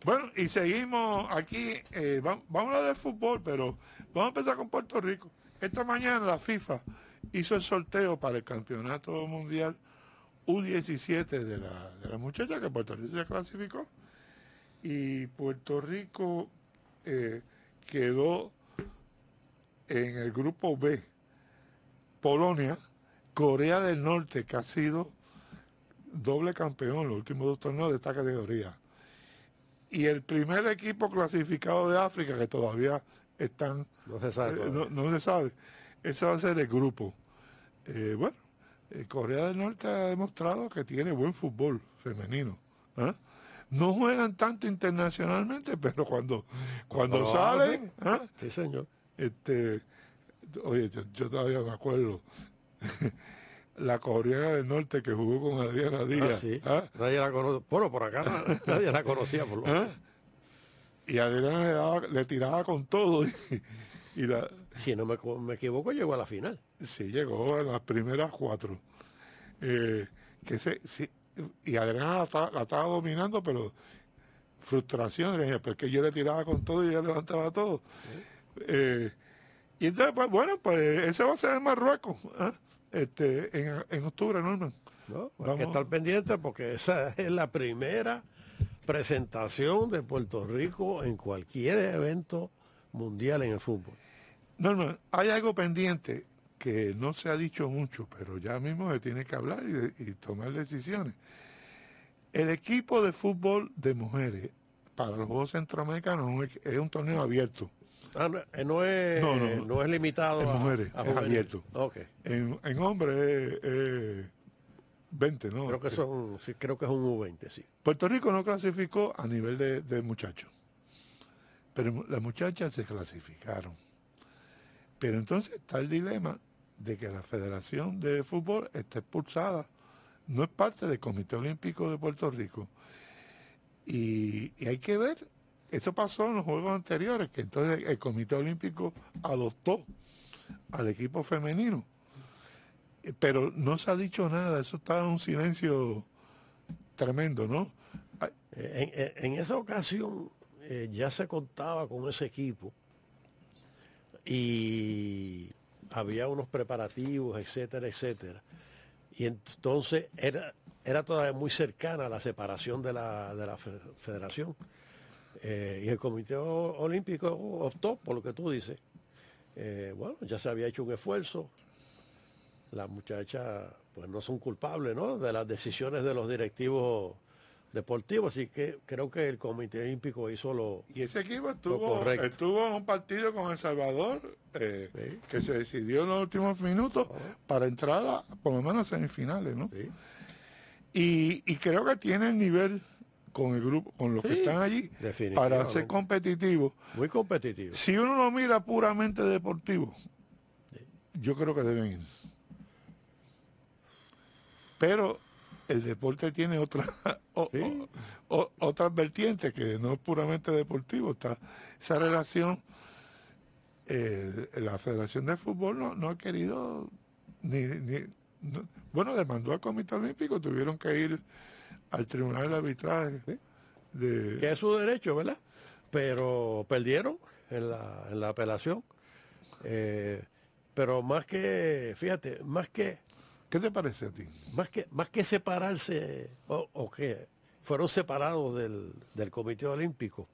Bueno, y seguimos aquí, vamos a hablar de fútbol, pero vamos a empezar con Puerto Rico. Esta mañana la FIFA hizo el sorteo para el Campeonato Mundial U17 de la muchacha que Puerto Rico se clasificó. Y Puerto Rico quedó en el grupo B. Polonia, Corea del Norte, que ha sido doble campeón en los últimos 2 torneos de esta categoría. Y el primer equipo clasificado de África, que todavía están... No se sabe todavía. no se sabe. Ese va a ser el grupo. Corea del Norte ha demostrado que tiene buen fútbol femenino. ¿Ah? No juegan tanto internacionalmente, pero cuando salen... ¿ah? Sí, señor. Oye, yo todavía me acuerdo. La coreana del norte que jugó con Adriana Díaz. Sí. ¿Ah? Nadie la conoce. Bueno, por acá nadie la conocía. Por lo ¿Ah? Y Adriana le tiraba con todo. Si no me equivoco, llegó a la final. Sí, llegó a las primeras 4. Sí, y Adriana la estaba dominando, pero frustración, porque yo le tiraba con todo y ella levantaba todo. ¿Sí? Y entonces, pues, bueno, pues ese va a ser en Marruecos, ¿eh? En octubre, Norman. No, hay que estar pendiente porque esa es la primera presentación de Puerto Rico en cualquier evento mundial en el fútbol. Norman, hay algo pendiente que no se ha dicho mucho, pero ya mismo se tiene que hablar y tomar decisiones. El equipo de fútbol de mujeres para los Juegos Centroamericanos es un torneo abierto. No es limitado en mujeres, a es abierto. Okay. En hombres es 20, ¿no? Creo que es un U20, sí. Puerto Rico no clasificó a nivel de muchachos, pero las muchachas se clasificaron. Pero entonces está el dilema de que la Federación de Fútbol está expulsada, no es parte del Comité Olímpico de Puerto Rico. Y hay que ver. Eso pasó en los Juegos anteriores, que entonces el Comité Olímpico adoptó al equipo femenino. Pero no se ha dicho nada, eso está en un silencio tremendo, ¿no? En esa ocasión ya se contaba con ese equipo y había unos preparativos, etcétera, etcétera. Y entonces era todavía muy cercana a la separación de la federación. Y el Comité Olímpico optó por lo que tú dices. Bueno, ya se había hecho un esfuerzo. Las muchachas pues no son culpables, ¿no?, de las decisiones de los directivos deportivos. Así que creo que el Comité Olímpico hizo lo Y ese equipo correcto. estuvo en un partido con El Salvador Sí. que se decidió en los últimos minutos para entrar por lo menos a semifinales, ¿no? Sí. Y creo que tiene el nivel con el grupo, con los que están allí, para ser competitivo. Muy competitivo. Si uno lo mira puramente deportivo, yo creo que deben ir. Pero el deporte tiene otras vertientes que no es puramente deportivo. Está esa relación. La Federación de Fútbol no ha querido demandó al Comité Olímpico, tuvieron que ir al Tribunal de Arbitraje. ¿Sí? Que es su derecho, ¿verdad? Pero perdieron en la apelación. Pero fíjate, ¿Qué te parece a ti? Más que separarse, o que fueron separados del Comité Olímpico,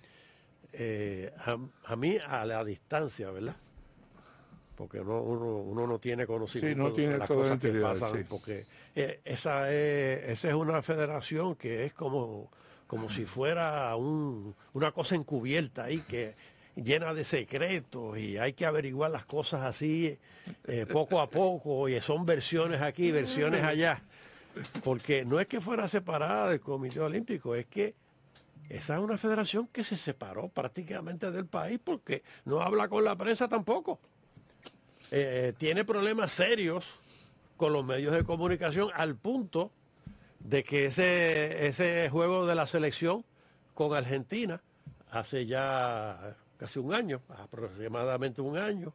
a mí a la distancia, ¿verdad? Porque uno no tiene conocimiento de las cosas que interior, pasan, porque esa es una federación que es como si fuera una cosa encubierta ahí, que llena de secretos, y hay que averiguar las cosas así poco a poco, y son versiones aquí, versiones allá, porque no es que fuera separada del Comité Olímpico, es que esa es una federación que se separó prácticamente del país porque no habla con la prensa tampoco. Tiene problemas serios con los medios de comunicación, al punto de que ese juego de la selección con Argentina hace ya casi un año, aproximadamente un año,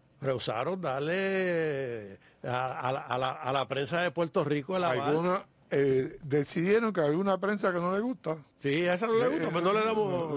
rehusaron darle a la prensa de Puerto Rico el aval. decidieron que hay una prensa que no le gusta. Sí, a esa no le gusta, pues no le damos,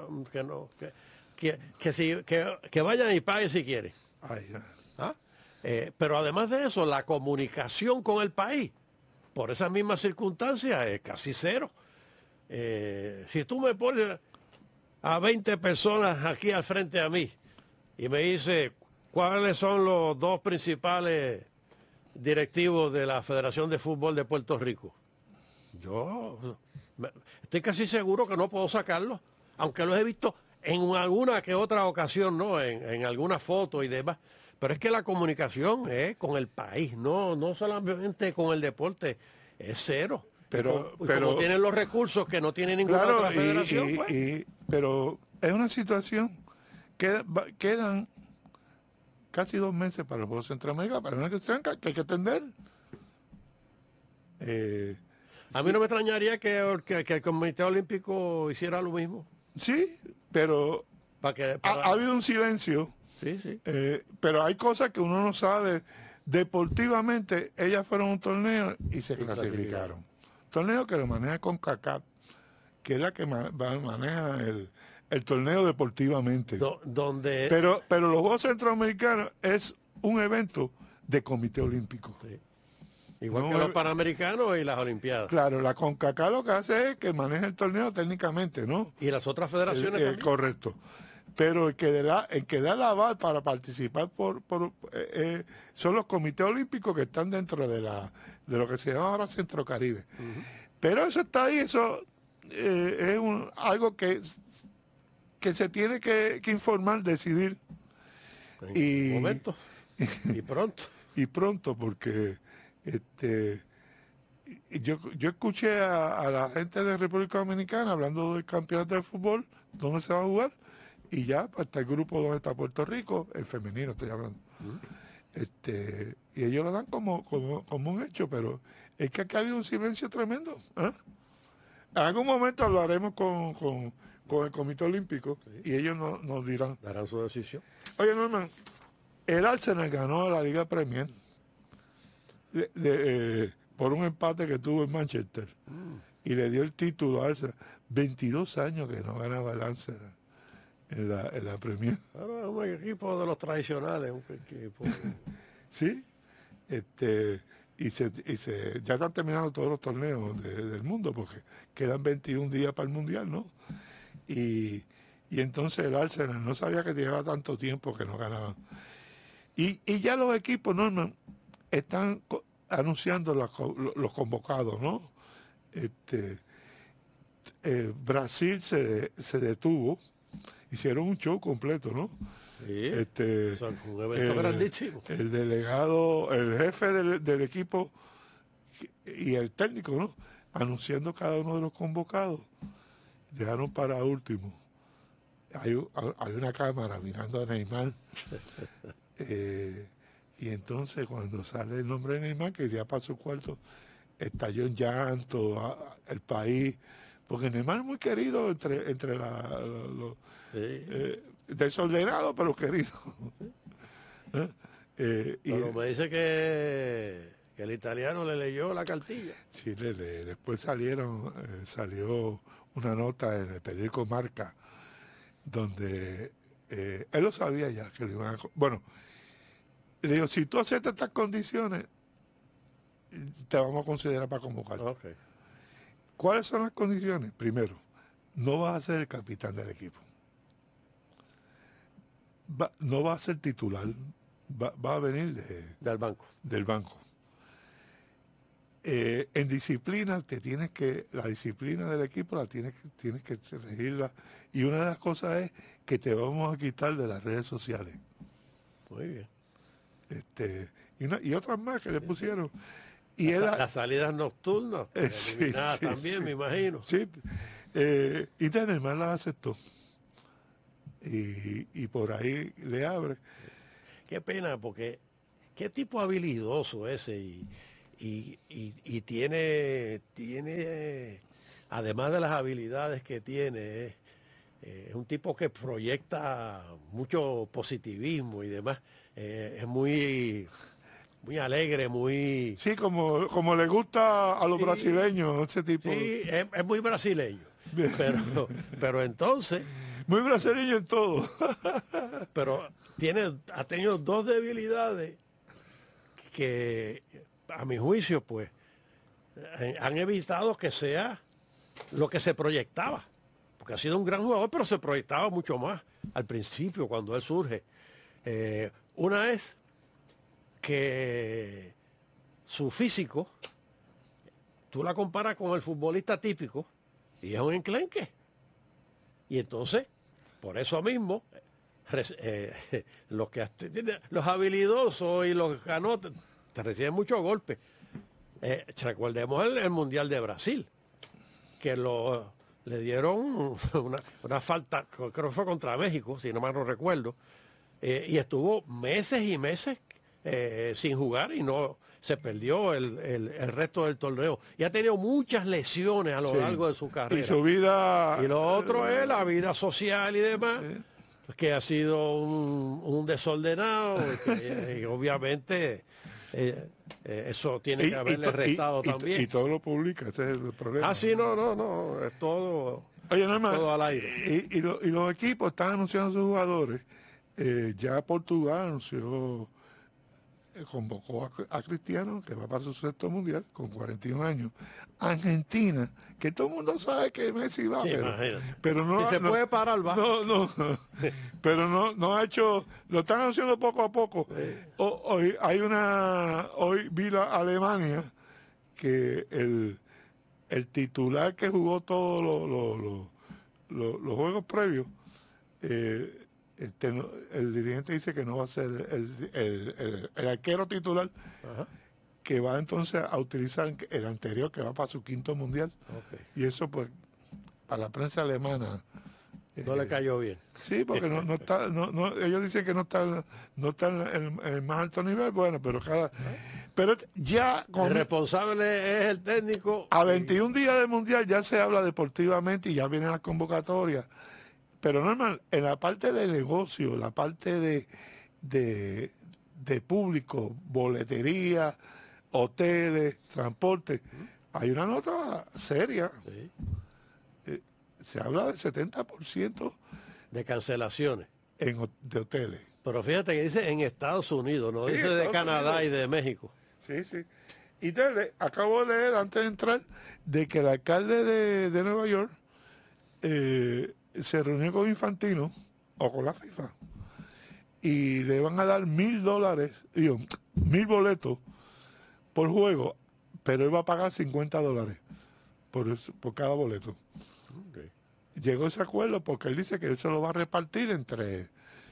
que vayan y paguen si quieren. Ay, ¿Ah? Pero además de eso, la comunicación con el país, por esas mismas circunstancias, es casi cero. Si tú me pones a 20 personas aquí al frente a mí y me dices cuáles son los dos principales directivos de la Federación de Fútbol de Puerto Rico, estoy casi seguro que no puedo sacarlo, aunque los he visto en alguna que otra ocasión, ¿no? En alguna foto y demás. Pero es que la comunicación es con el país, no solamente con el deporte, es cero. Pero como tienen los recursos que no tiene ninguna claro, otra federación, pues. pero es una situación que quedan casi 2 meses para los Juegos Centroamericanos, para una cuestión que hay que atender. A mí no me extrañaría que el Comité Olímpico hiciera lo mismo. Sí, pero ha habido un silencio. Sí, sí. Pero hay cosas que uno no sabe. Deportivamente, ellas fueron a un torneo y se clasificaron. Torneo que lo maneja CONCACAF, que es la que maneja el torneo deportivamente. Pero los Juegos Centroamericanos es un evento de Comité Olímpico. Sí. Igual que los Panamericanos y las Olimpiadas. Claro, la CONCACAF lo que hace es que maneja el torneo técnicamente, ¿no? Y las otras federaciones también. Correcto. Pero el que da el aval para participar son los comités olímpicos que están dentro de lo que se llama ahora Centro Caribe. Uh-huh. Pero eso está ahí, eso es algo que se tiene que informar, decidir. En un momento. Y pronto. Y pronto, porque yo escuché a la gente de República Dominicana hablando del campeonato de fútbol, dónde se va a jugar. Y ya pues, está el grupo donde está Puerto Rico, el femenino estoy hablando. Y ellos lo dan como un hecho, pero es que aquí ha habido un silencio tremendo. ¿Eh? En algún momento hablaremos con el Comité Olímpico, sí, y ellos nos dirán. Darán su decisión. Oye, Norman, el Arsenal ganó la Liga Premier por un empate que tuvo en Manchester. Y le dio el título a Arsenal. 22 años que no ganaba el Arsenal en la Premier. Ahora es un equipo de los tradicionales, un equipo. Sí, ya están terminados todos los torneos del mundo, porque quedan 21 días para el Mundial, ¿no? Y entonces el Arsenal no sabía que llevaba tanto tiempo que no ganaban. Y ya los equipos, Norman, están anunciando los convocados, ¿no? Brasil se detuvo. Hicieron un show completo, ¿no? Sí, un evento grandísimo. El delegado, el jefe del equipo y el técnico, ¿no? Anunciando cada uno de los convocados. Dejaron para último. Hay una cámara mirando a Neymar. Y entonces cuando sale el nombre de Neymar, que ya para su cuarto, estalló en llanto el país. Porque Neymar es muy querido entre los desordenado pero querido. Pero me dice que el italiano le leyó la cartilla. Sí, después salió una nota en el periódico Marca donde él lo sabía ya que le iban a... Bueno, le digo, si tú aceptas estas condiciones, te vamos a considerar para convocar. Okay. ¿Cuáles son las condiciones? Primero, no vas a ser el capitán del equipo. No va a ser titular, va a venir del banco. En disciplina la disciplina del equipo tienes que regirla, y una de las cosas es que te vamos a quitar de las redes sociales. Muy bien. Y otras más que le pusieron. Y las salidas nocturnas, sí, también, me imagino. Sí, y Neymar las aceptó. Y por ahí le abre. Qué pena, porque qué tipo habilidoso ese, y tiene, además de las habilidades que tiene, es un tipo que proyecta mucho positivismo y demás. Es muy muy alegre, muy... Sí, como le gusta a los brasileños, ese tipo. Sí, es muy brasileño. Pero entonces, Muy brasileño en todo. pero ha tenido dos debilidades que, a mi juicio, pues, han evitado que sea lo que se proyectaba. Porque ha sido un gran jugador, pero se proyectaba mucho más al principio, cuando él surge. Una es que su físico, tú la comparas con el futbolista típico y es un enclenque. Y entonces, por eso mismo, los habilidosos y los canotes te reciben muchos golpes. Recordemos el Mundial de Brasil, que le dieron una falta, creo que fue contra México, si no mal no recuerdo, y estuvo meses y meses sin jugar y no se perdió el resto del torneo. Y ha tenido muchas lesiones a lo largo de su carrera. Y su vida... Y lo otro es la vida social y demás, que ha sido un desordenado, y obviamente eso tiene que haberle restado también. Y todo lo publica, ese es el problema. Ah, sí, no, es todo, Oye, todo al aire. Y los equipos están anunciando a sus jugadores. Ya Portugal anunció, convocó a Cristiano, que va para su sexto mundial, con 41 años. Argentina, que todo el mundo sabe que Messi va, Sí, pero no... Si se puede parar, va. No, pero no ha hecho... Lo están anunciando poco a poco. Hoy vi la Alemania, que el titular que jugó todos los juegos previos, el dirigente dice que no va a ser el arquero titular. Ajá. Que va entonces a utilizar el anterior, que va para su quinto mundial. Okay. Y eso, pues, a la prensa alemana... No le cayó bien. Sí, porque ellos dicen que no está en el más alto nivel, bueno, pero ya... El responsable es el técnico. A 21 días del mundial ya se habla deportivamente y ya vienen las convocatorias. Pero normal, en la parte de negocio, la parte de público, boletería, hoteles, transporte, hay una nota seria. Sí. Se habla del 70% de cancelaciones de hoteles. Pero fíjate que dice en Estados Unidos, no dice de Canadá y de México. Sí. Y acabo de leer antes de entrar de que el alcalde de Nueva York se reunió con Infantino o con la FIFA y le van a dar $1,000, 1,000 boletos por juego, pero él va a pagar $50 por cada boleto. Okay. Llegó a ese acuerdo porque él dice que él se lo va a repartir entre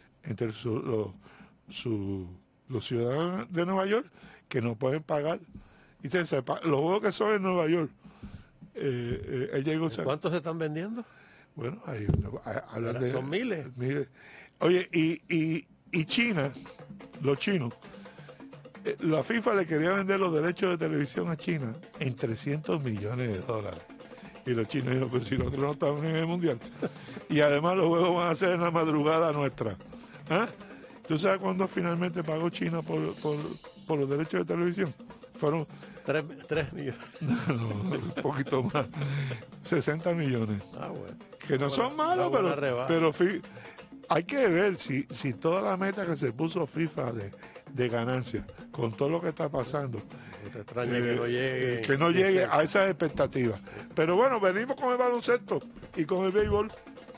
los ciudadanos de Nueva York que no pueden pagar. Y los juegos que son en Nueva York. Él llegó ¿Cuántos se están vendiendo? Bueno, son miles. Oye, y China, los chinos, la FIFA le quería vender los derechos de televisión a China en $300 millones. Y los chinos dijeron, pero si nosotros no estamos en el mundial. Y además los juegos van a ser en la madrugada nuestra. ¿Ah? ¿Tú sabes cuándo finalmente pagó China por los derechos de televisión? Fueron 3 millones. No, un poquito más. 60 millones. Ah, bueno. Que no son malos, pero hay que ver si toda la meta que se puso FIFA de ganancia, con todo lo que está pasando, te extraña que no llegue a esas expectativas. Pero bueno, venimos con el baloncesto y con el béisbol.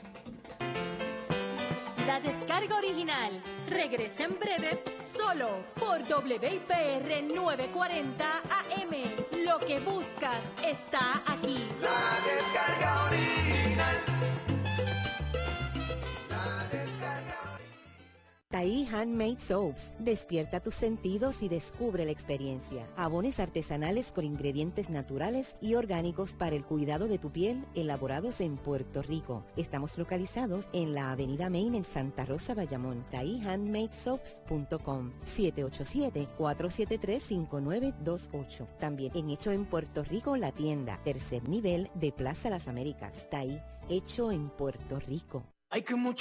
La descarga original regresa en breve solo por WIPR 940 AM. Lo que buscas está aquí. La descarga original. Tahí Handmade Soaps. Despierta tus sentidos y descubre la experiencia. Jabones artesanales con ingredientes naturales y orgánicos para el cuidado de tu piel, elaborados en Puerto Rico. Estamos localizados en la Avenida Main en Santa Rosa, Bayamón. TahíHandmadeSoaps.com 787-473-5928. También en Hecho en Puerto Rico, la tienda, tercer nivel de Plaza Las Américas. Tahí, hecho en Puerto Rico. Hay que mucho